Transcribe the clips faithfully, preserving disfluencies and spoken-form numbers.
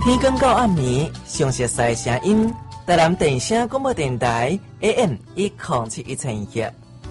天光到暗暝，详细赛声音，台南电声广播电台 A M 一零七一千赫。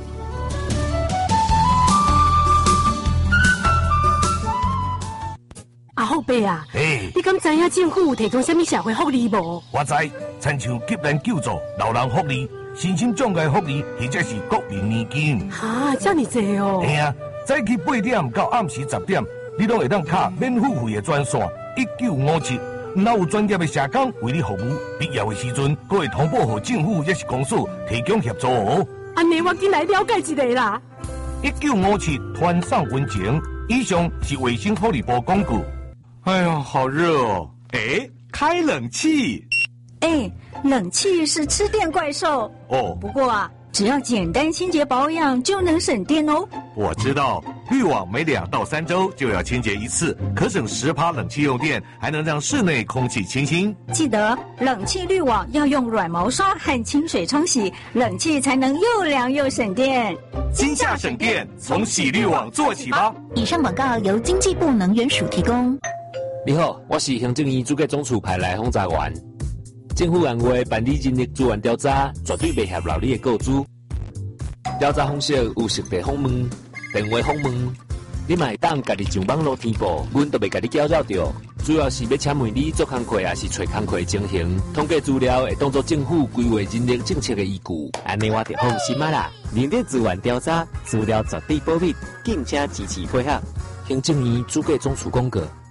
阿后伯啊， 嘿， 你敢知影政府有提供什么社会福利无？ 我知，亲像急难救助、老人福利、身心障碍福利，或者是国民年金。 哈，这么济哦！ 嘿啊，早起八点到暗时十点，你都会当卡免付费的专线一九五七，若有专业的社工为你服务，必要的时阵，阁会通报给政府也是公司提供协助哦。 安尼我进来了解一下啦。 一九五七团上温情，以上是卫生福利部广告。 哎呀，好热哦！哎，开冷气。 哎，冷气是吃电怪兽哦。 不过啊，只要简单清洁保养就能省电哦。 我知道，滤网每两到三周就要清洁一次，可省十趴冷气用电，还能让室内空气清新。 记得冷气滤网要用软毛刷和清水冲洗，冷气才能又凉又省电。 今夏省电，从洗滤网做起吧。 以上广告由经济部能源署提供。 你好，我是行政院主计总处派来轰炸员。政府按话办理人力资源调查，绝对袂合劳你的告知。调查方式有实地访问、电话访问，你嘛会当家己上网络填报，阮都袂甲你搅扰着。主要是要请问你做工课，还是找工课情形，统计资料会当作政府规划人力政策的依据。安尼我就放心啊啦。人力资源调查资料绝对保密，敬请支持配合。行政院主计总处广告。